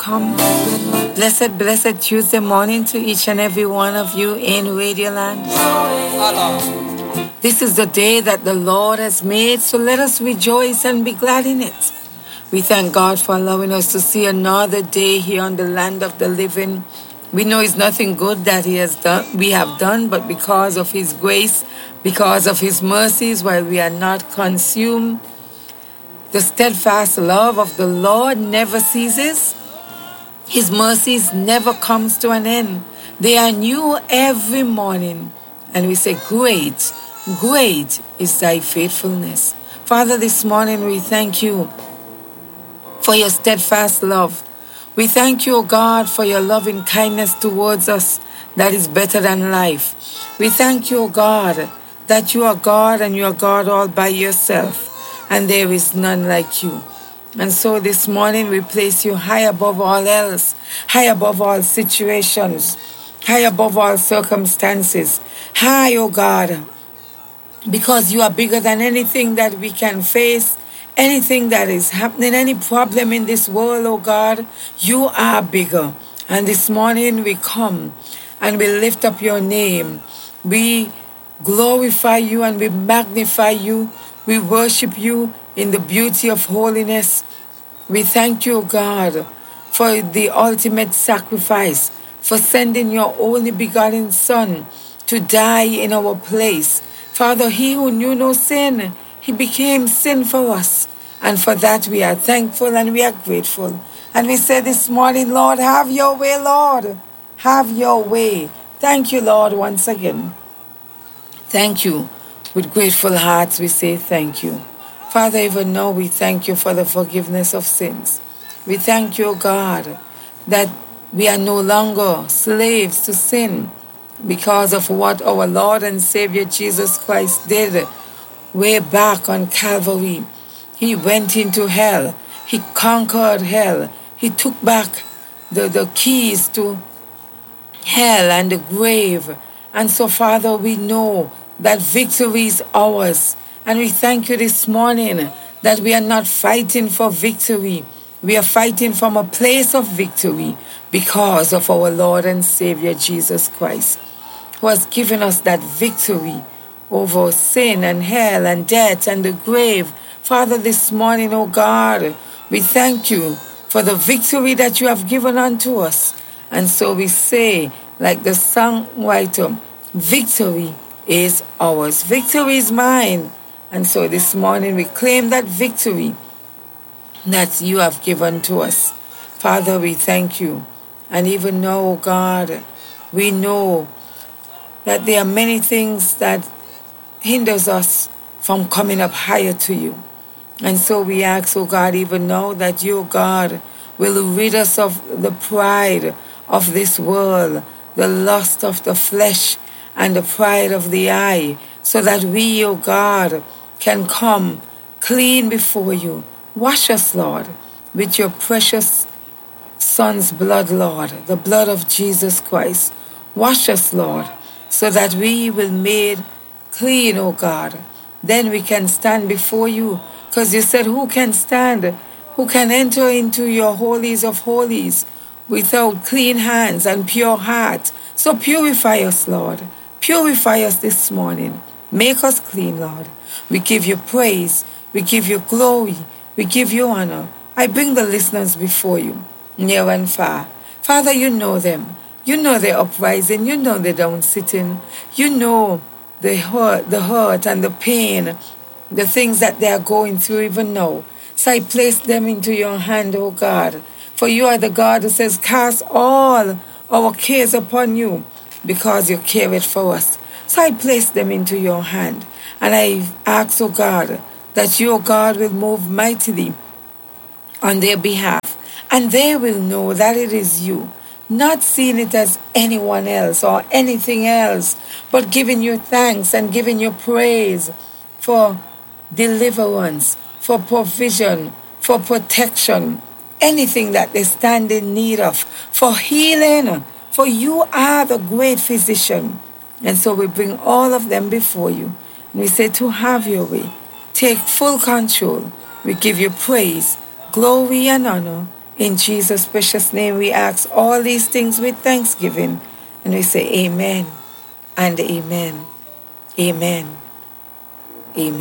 welcome. Blessed Tuesday morning to each and every one of you in Radioland. This is the day that the Lord has made, so let us rejoice and be glad in it. We thank God for allowing us to see another day here on the land of the living. We know it's nothing good that we have done, but because of His grace, because of His mercies, while we are not consumed, the steadfast love of the Lord never ceases. His mercies never comes to an end. They are new every morning. And we say, great, great is thy faithfulness. Father, this morning we thank you for your steadfast love. We thank you, O God, for your loving kindness towards us that is better than life. We thank you, O God, that you are God and you are God all by yourself, and there is none like you. And so this morning we place you high above all else, high above all situations, high above all circumstances. High, O God, because you are bigger than anything that we can face, anything that is happening, any problem in this world, O God, you are bigger. And this morning we come and we lift up your name. We glorify you and we magnify you. We worship you in the beauty of holiness. We thank you, God, for the ultimate sacrifice, for sending your only begotten Son to die in our place. Father, he who knew no sin, he became sin for us. And for that we are thankful and we are grateful. And we say this morning, Lord, have your way, Lord. Have your way. Thank you, Lord, once again. Thank you. With grateful hearts, we say thank you. Father, even now we thank you for the forgiveness of sins. We thank you, God, that we are no longer slaves to sin because of what our Lord and Savior Jesus Christ did way back on Calvary. He went into hell. He conquered hell. He took back the keys to hell and the grave. And so, Father, we know that victory is ours. And we thank you this morning that we are not fighting for victory. We are fighting from a place of victory because of our Lord and Savior Jesus Christ, who has given us that victory over sin and hell and death and the grave. Father, this morning, oh God, we thank you for the victory that you have given unto us. And so we say, like the songwriter, victory is ours. Victory is mine. And so this morning we claim that victory that you have given to us. Father, we thank you. And even now, oh God, we know that there are many things that hinders us from coming up higher to you. And so we ask, oh God, even now that you, God, will rid us of the pride of this world, the lust of the flesh, and the pride of the eye, so that we, O God, can come clean before you. Wash us, Lord, with your precious Son's blood, Lord, the blood of Jesus Christ. Wash us, Lord, so that we will be made clean, O God. Then we can stand before you, because you said, who can stand? Who can enter into your holies of holies without clean hands and pure heart? So purify us, Lord. Purify us this morning. Make us clean, Lord. We give you praise. We give you glory. We give you honor. I bring the listeners before you, near and far. Father, you know them. You know their uprising. You know their down sitting. You know the hurt and the pain, the things that they are going through even now. So I place them into your hand, O God. For you are the God who says, cast all our cares upon you, because you care it for us. So I place them into your hand. And I ask, O God, that you, O God, will move mightily on their behalf. And they will know that it is you, not seeing it as anyone else or anything else, but giving you thanks and giving you praise for deliverance, for provision, for protection, anything that they stand in need of, for healing. For you are the great physician. And so we bring all of them before you. And we say, to have your way. Take full control. We give you praise, glory, and honor In Jesus' precious name, we ask all these things with thanksgiving. And we say amen and amen. Amen. Amen.